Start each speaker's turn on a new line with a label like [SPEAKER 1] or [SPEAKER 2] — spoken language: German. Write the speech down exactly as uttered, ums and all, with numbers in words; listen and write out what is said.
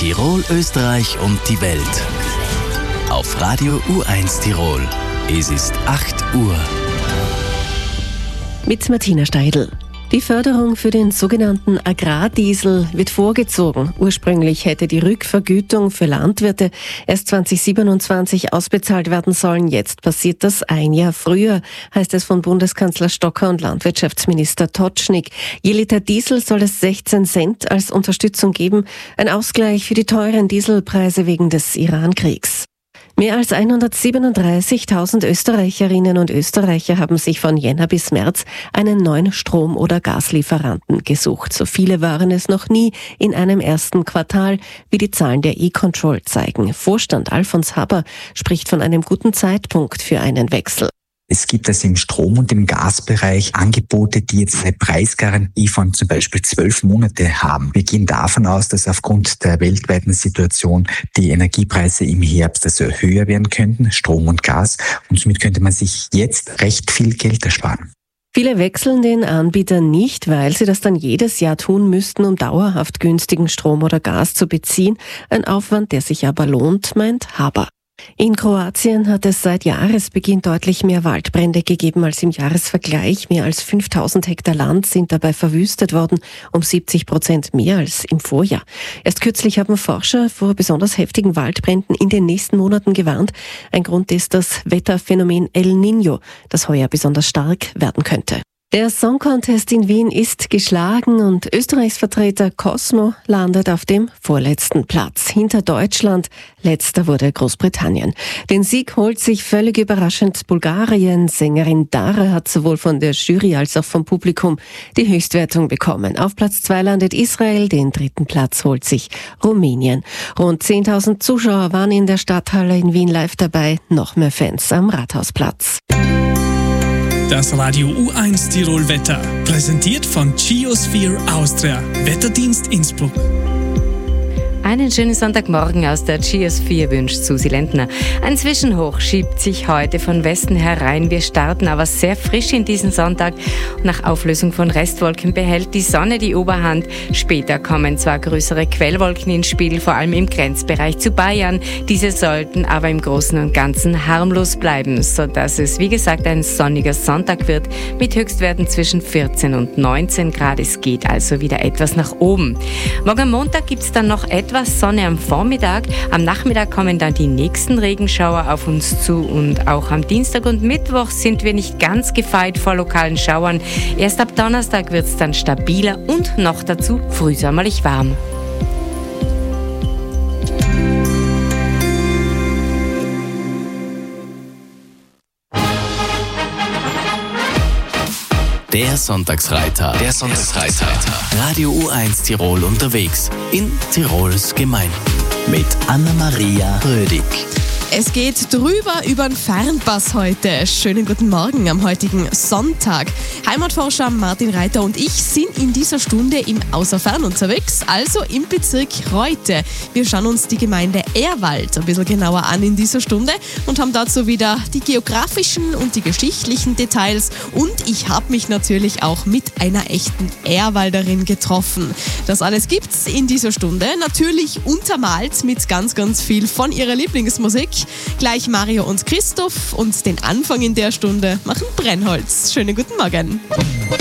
[SPEAKER 1] Tirol, Österreich und die Welt. Auf Radio U eins Tirol. Es ist acht Uhr.
[SPEAKER 2] Mit Martina Steidl. Die Förderung für den sogenannten Agrardiesel wird vorgezogen. Ursprünglich hätte die Rückvergütung für Landwirte erst zwanzig siebenundzwanzig ausbezahlt werden sollen. Jetzt passiert das ein Jahr früher, heißt es von Bundeskanzler Stocker und Landwirtschaftsminister Totschnig. Je Liter Diesel soll es sechzehn Cent als Unterstützung geben. Ein Ausgleich für die teuren Dieselpreise wegen des Iran-Kriegs. Mehr als hundertsiebenunddreißigtausend Österreicherinnen und Österreicher haben sich von Jänner bis März einen neuen Strom- oder Gaslieferanten gesucht. So viele waren es noch nie in einem ersten Quartal, wie die Zahlen der E-Control zeigen. Vorstand Alfons Haber spricht von einem guten Zeitpunkt für einen Wechsel.
[SPEAKER 3] Es gibt also im Strom- und im Gasbereich Angebote, die jetzt eine Preisgarantie von zum Beispiel zwölf Monate haben. Wir gehen davon aus, dass aufgrund der weltweiten Situation die Energiepreise im Herbst also höher werden könnten, Strom und Gas. Und somit könnte man sich jetzt recht viel Geld ersparen.
[SPEAKER 2] Viele wechseln den Anbieter nicht, weil sie das dann jedes Jahr tun müssten, um dauerhaft günstigen Strom oder Gas zu beziehen. Ein Aufwand, der sich aber lohnt, meint Haber. In Kroatien hat es seit Jahresbeginn deutlich mehr Waldbrände gegeben als im Jahresvergleich. Mehr als fünftausend Hektar Land sind dabei verwüstet worden, um siebzig Prozent mehr als im Vorjahr. Erst kürzlich haben Forscher vor besonders heftigen Waldbränden in den nächsten Monaten gewarnt. Ein Grund ist das Wetterphänomen El Niño, das heuer besonders stark werden könnte. Der Song Contest in Wien ist geschlagen und Österreichs Vertreter Cosmo landet auf dem vorletzten Platz. Hinter Deutschland, letzter wurde Großbritannien. Den Sieg holt sich völlig überraschend Bulgarien. Sängerin Dara hat sowohl von der Jury als auch vom Publikum die Höchstwertung bekommen. Auf Platz zwei landet Israel, den dritten Platz holt sich Rumänien. Rund zehntausend Zuschauer waren in der Stadthalle in Wien live dabei, noch mehr Fans am Rathausplatz.
[SPEAKER 4] Das Radio U eins Tirol Wetter, präsentiert von Geosphere Austria, Wetterdienst Innsbruck.
[SPEAKER 5] Einen schönen Sonntagmorgen aus der Geosphere wünscht Susi Lentner. Ein Zwischenhoch schiebt sich heute von Westen herein. Wir starten aber sehr frisch in diesen Sonntag. Nach Auflösung von Restwolken behält die Sonne die Oberhand. Später kommen zwar größere Quellwolken ins Spiel, vor allem im Grenzbereich zu Bayern. Diese sollten aber im Großen und Ganzen harmlos bleiben, sodass es, wie gesagt, ein sonniger Sonntag wird mit Höchstwerten zwischen vierzehn und neunzehn Grad. Es geht also wieder etwas nach oben. Morgen Montag gibt es dann noch etwas Sonne am Vormittag. Am Nachmittag kommen dann die nächsten Regenschauer auf uns zu und auch am Dienstag und Mittwoch sind wir nicht ganz gefeit vor lokalen Schauern. Erst ab Donnerstag wird es dann stabiler und noch dazu frühsommerlich warm.
[SPEAKER 1] Der Sonntagsreiter. Der Sonntagsreiter. Radio U eins Tirol unterwegs in Tirols Gemeinden. Mit Anna-Maria Rödig.
[SPEAKER 6] Es geht drüber über den Fernpass heute. Schönen guten Morgen am heutigen Sonntag. Heimatforscher Martin Reiter und ich sind in dieser Stunde im Außerfern unterwegs, also im Bezirk Reute. Wir schauen uns die Gemeinde Ehrwald ein bisschen genauer an in dieser Stunde und haben dazu wieder die geografischen und die geschichtlichen Details. Und ich habe mich natürlich auch mit einer echten Ehrwalderin getroffen. Das alles gibt's in dieser Stunde. Natürlich untermalt mit ganz, ganz viel von ihrer Lieblingsmusik. Gleich Mario und Christoph und den Anfang in der Stunde machen Brennholz. Schönen guten Morgen.